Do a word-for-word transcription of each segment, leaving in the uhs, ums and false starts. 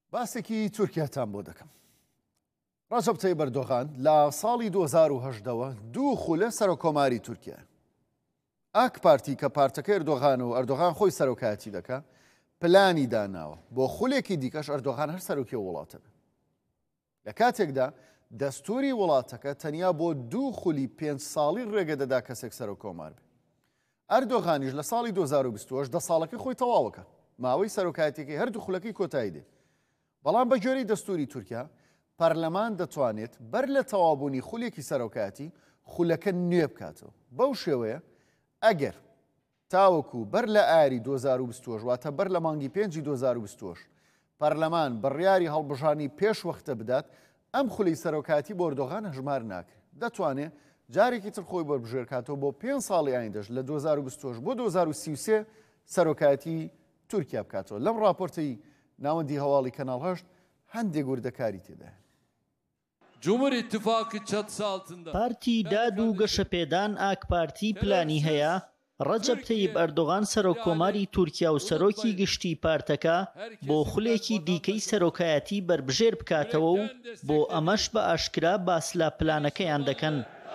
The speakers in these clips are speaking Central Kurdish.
باسێکی تورکیاتان بۆ دەکەم. ڕەجەب تەیب ئەردۆغان لە ساڵی دوو هەزار و هەژدەوە دوو خولە سەرۆکۆماری تورکیا. ئاک پارتی کە پارتەکە ئەردۆغان و ئەردۆغان خۆی سەرۆکایەتی دەکات پلانی داناوە بۆ خولێکی دیکەش ئەردۆغان هەر سەرۆکی وڵاتە بێت. لە کاتێکدا دەستوری وڵاتەکە تەنیا بۆ دوو خولی پێنج ساڵی ڕێگە دەدا کەسێک سەرۆکۆمار بێت. ئەردۆغانیش لە ساڵی دوو هەزار و بیست و هەشت دە ساڵەکەی خۆی تەواوەکە، ماوەی سەرۆکایەتێکی هەردوو خولەکەی کۆتایی دێت. بەڵام بە گوێرەی دەستوری تورکیا پەرلەمان دەتوانێت بەر لە تەوابوونی خولێکی سەرۆکایەتی خولەکە نوێ بکاتەوە. بەو شێوەیە ئەگەر تاوەکو بەر لە ئاری دوو هەزار و بیست و هەشت واتە بەر لە مانگی پێنجی دوو هەزار و بیست و هەشت پەرلەمان بڕیاری هەڵبژانی پێش وەختە بدات، ئەم خولەی سەرۆکایەتی بۆ ئەردۆغان هەژمار ناکرێت. دەتوانێت جارێکی تر خۆی بەربژێرکاتەوە بۆ پێنج ساڵی ئایندەش لە دوو هەزار و بیست و هەشت بۆ دوو هەزار و سی و سێ سەرۆکایەتی تورکیا بکاتەوە. لەم راپۆرتەی ناوەندی هەواڵی کەناڵ هەشت هەندێک وردەکاری تێدایە. Cumhur İttifakı çatısı altında پارتی داد و گەشەپێدان ئاک پارتی پلانی هەیە ڕەجەب تەیب ئەردۆغان سەرۆکۆماری تورکیا و سەرۆکی گشتی پارتەکە بۆ خولێکی دیکەی سەرۆکایەتی بربژێر بکاتەوە و بۆ ئەمەش بە ئاشکرا باس لە پلانەکەیان دەکەن.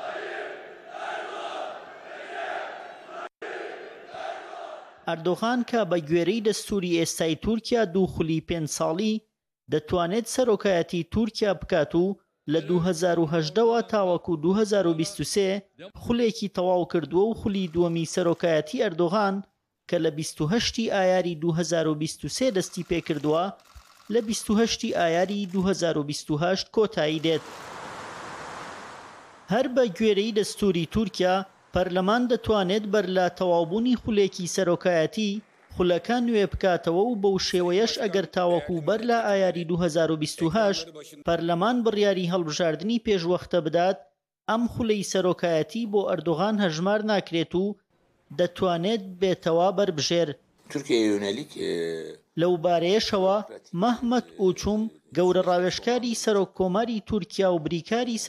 ئەردۆغان کە بە گوێرەی دەستوری ئێستای تورکیا دوو خولی پێنج ساڵی دەتوانێت سەرۆکایەتی تورکیا بکات و لە دوو هەزار و هەژدەوە تاوەکو دوو هەزار و بیست و سێ خولێکی تەواو کردووە و خولی دووەمی سەرۆکایەتی ئەردۆغان کە لە بیست و هەشتی ئایاری دوو هەزار و بیست و سێ دەستی پێکردووە لە بیست و هەشتی ئایاری دوو هەزار و بیست و هەشت کۆتایی دێت. هەر بە گوێرەی دەستوری تورکیا پەرلەمان دەتوانێت بەر لە تەواوبوونی خولێکی سەرۆکایەتی خولەکە نوێ بکاتەوە و بەو شێوەیەش ئەگەر تاوەکو بەر لە ئایاری دوو هەزار و بیست و هەشت پەرلەمان بڕیاری هەڵبژاردننی پێشوەختە بدات، ئەم خولەی سەرۆکایەتی بۆ ئەردۆغان هەژمار ناکرێت و دەتوانێت بێتەوە بەربژێر. لەو بارەیەشەوە مەحمەد ئوچوم گەورە ڕاوێژکاری سەرۆککۆماری تورکیا و بریکاری